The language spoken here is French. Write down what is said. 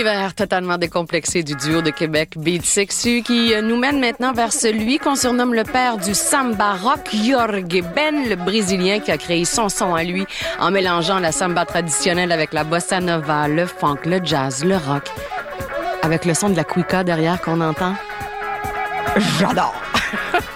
L'univers totalement décomplexé du duo de Québec Beat Sexu qui nous mène maintenant vers celui qu'on surnomme le père du samba rock, Jorge Ben, le Brésilien qui a créé son son à lui en mélangeant la samba traditionnelle avec la bossa nova, le funk, le jazz, le rock, avec le son de la cuica derrière qu'on entend. J'adore!